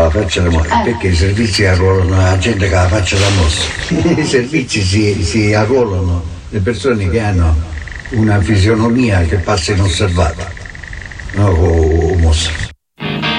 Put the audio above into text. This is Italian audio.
la faccia da mossa, perché i servizi arruolano la gente che ha la faccia da mossa. I servizi si arruolano le persone che hanno una fisionomia che passa inosservata, no, mossa.